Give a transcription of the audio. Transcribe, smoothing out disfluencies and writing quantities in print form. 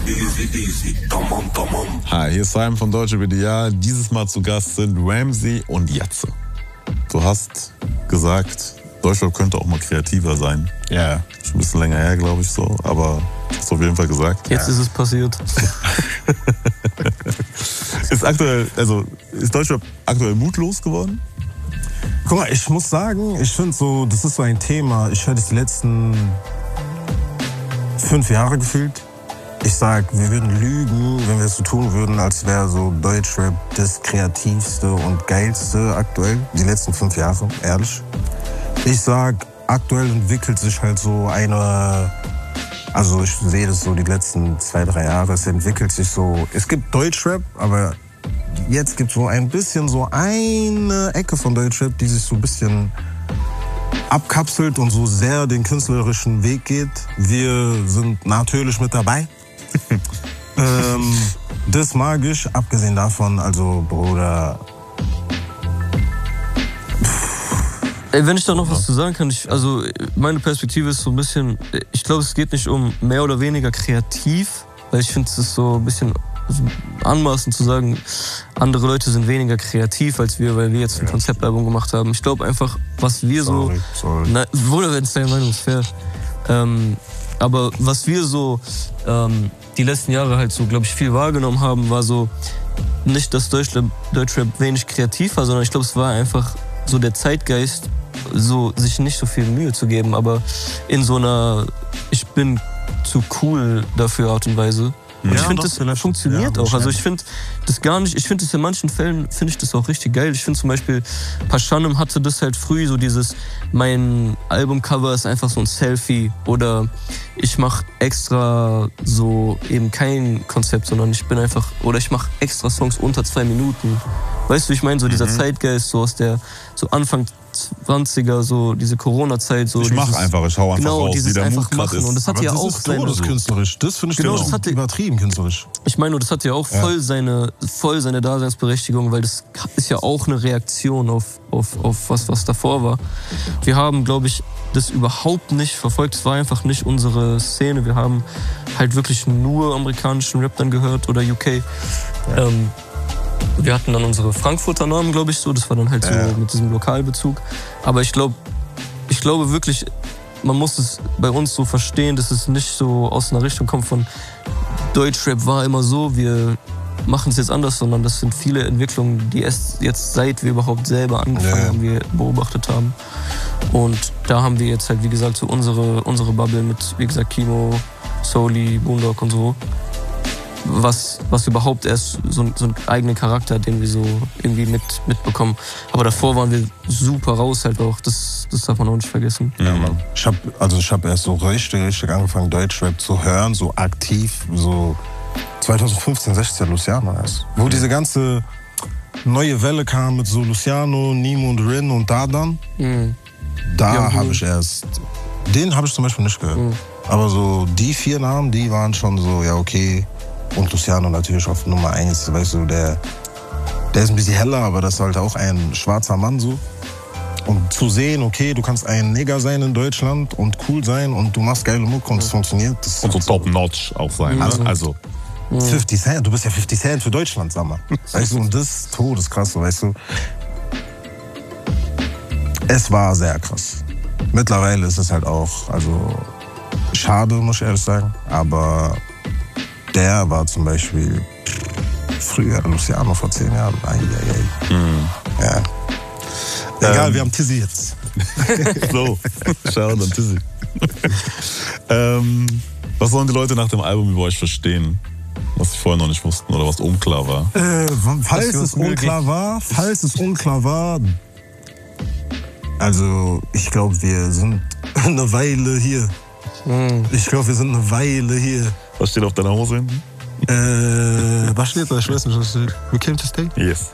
Hi, hier ist Simon von Deutsche BDA. Dieses Mal zu Gast sind Ramsey und Jatze. Du hast gesagt, Deutschrap könnte auch mal kreativer sein. Ja. Schon ein bisschen länger her, glaube ich so, aber hast du auf jeden Fall gesagt. Jetzt ist es passiert. Ist Deutschrap aktuell mutlos geworden? Guck mal, ich muss sagen, ich finde so, das ist so ein Thema, ich höre das die letzten 5 Jahre gefühlt. Ich sag, wir würden lügen, wenn wir es so tun würden, als wäre so Deutschrap das kreativste und geilste aktuell. Die letzten 5 Jahre, ehrlich. Ich sag, aktuell entwickelt sich halt so eine, also ich sehe das so die letzten 2, 3 Jahre, es entwickelt sich so, es gibt Deutschrap, aber jetzt gibt es so ein bisschen so eine Ecke von Deutschrap, die sich so ein bisschen abkapselt und so sehr den künstlerischen Weg geht. Wir sind natürlich mit dabei. Das mag ich, abgesehen davon, also Bruder. Wenn ich da noch was zu sagen kann, meine Perspektive ist so ein bisschen, ich glaube, es geht nicht um mehr oder weniger kreativ, weil ich finde, es ist so ein bisschen anmaßend zu sagen, andere Leute sind weniger kreativ als wir, weil wir jetzt ein Konzeptalbum gemacht haben. Ich glaube einfach, was wir Sorry. Wohl, wenn es deine Meinung ist, fair. Aber was wir so die letzten Jahre halt so, glaube ich, viel wahrgenommen haben, war so nicht, dass Deutschrap wenig kreativ war, sondern ich glaube, es war einfach so der Zeitgeist, so sich nicht so viel Mühe zu geben, aber in so einer ich bin zu cool dafür Art und Weise. Und ich finde, das funktioniert auch. Also ich finde das gar nicht, ich finde das in manchen Fällen, finde ich das auch richtig geil. Ich finde zum Beispiel, Paschanim hatte das halt früh, so dieses, mein Albumcover ist einfach so ein Selfie oder ich mache extra so eben kein Konzept, sondern ich bin einfach, oder ich mache extra Songs unter 2 Minuten. Weißt du, ich meine, so dieser Zeitgeist, so aus der, so Anfang 20er, so diese Corona-Zeit. So ich hau einfach raus, dieses wie der einfach Mut grad machen. ist. Und das hat ja auch seine... Das ist künstlerisch. Das finde ich übertrieben künstlerisch. Ich meine, das hat ja auch voll seine Daseinsberechtigung, weil das ist ja auch eine Reaktion auf was davor war. Wir haben, glaube ich, das überhaupt nicht verfolgt. Es war einfach nicht unsere Szene. Wir haben halt wirklich nur amerikanischen Rap dann gehört oder UK. Wir hatten dann unsere Frankfurter Namen, glaube ich, so. Das war dann halt so mit diesem Lokalbezug. Aber ich glaube wirklich, man muss es bei uns so verstehen, dass es nicht so aus einer Richtung kommt von Deutschrap war immer so, wir machen es jetzt anders, sondern das sind viele Entwicklungen, die erst jetzt, seit wir überhaupt selber angefangen haben, wir beobachtet haben. Und da haben wir jetzt halt, wie gesagt, so unsere Bubble mit, wie gesagt, Kimo, Soli, Boondog und so. Was überhaupt erst so einen eigenen Charakter hat, den wir so irgendwie mitbekommen. Aber davor waren wir super raus halt auch. Das darf man auch nicht vergessen. Ja, Mann. Ich hab erst so richtig angefangen, Deutschrap zu hören, so aktiv, so 2015, 16, Luciano erst. Wo diese ganze neue Welle kam mit so Luciano, Nimo und Rin und Dadan. Da habe ich erst, den habe ich zum Beispiel nicht gehört. Aber so die 4 Namen, die waren schon so, ja okay. Und Luciano natürlich auf Nummer 1, weißt du, der ist ein bisschen heller, aber das ist halt auch ein schwarzer Mann so. Und zu sehen, okay, du kannst ein Neger sein in Deutschland und cool sein und du machst geile Mucke und es funktioniert. Das und so top-notch auch sein. Also 50 Cent, du bist ja 50 Cent für Deutschland, sag mal. Weißt du, und das ist todeskrass, weißt du. Es war sehr krass. Mittlerweile ist es halt auch, also schade, muss ich ehrlich sagen, aber der war zum Beispiel früher Luciano vor 10 Jahren. Ja. Egal, wir haben Tizzy jetzt. So, schau dann Tizzy. Was sollen die Leute nach dem Album über euch verstehen, was sie vorher noch nicht wussten oder was unklar war? Falls es unklar war, also ich glaube, wir sind eine Weile hier. Was steht auf deiner Hose hinten? Was steht da? Ich weiß nicht, was steht. We came to stay? Yes.